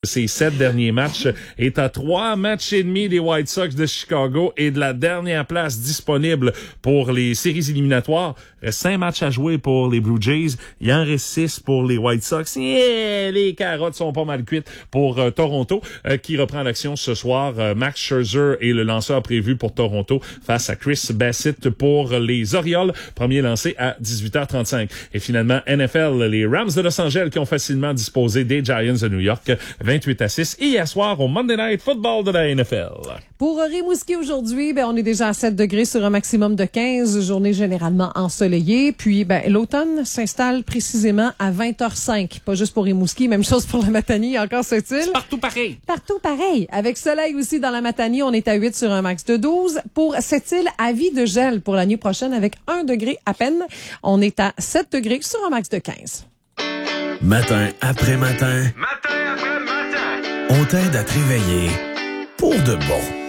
ses 7 derniers matchs, est à 3 matchs et demi des White Sox de Chicago et de la dernière place disponible pour les séries éliminatoires. Il reste 5 matchs à jouer pour les Blue Jays. Il en reste 6 pour les White Sox. Les carottes sont pas mal cuites pour Toronto, qui reprend l'action ce soir. Max Scherzer est le lanceur prévu pour Toronto face à Chris Bassitt pour les Orioles. Premier lancé à 18h35. Et finalement, NFL, les Rams de Los Angeles qui ont facilement disposé des Giants de New York 28-6 hier soir au Monday Night Football de la NFL. Pour Rimouski aujourd'hui, on est déjà à 7 degrés sur un maximum de 15, journée généralement ensoleillée. Puis l'automne s'installe précisément à 20h05. Pas juste pour Rimouski, même chose pour la Matanie, encore cette île. C'est partout pareil. Partout pareil. Avec soleil aussi dans la Matanie, on est à 8 sur un max de 12. Pour cette île, avis de gel pour la nuit prochaine avec 1 degré à peine. On est à 7 degrés sur un max de 15. Matin après matin. Matin après matin. On t'aide à te réveiller pour de bon.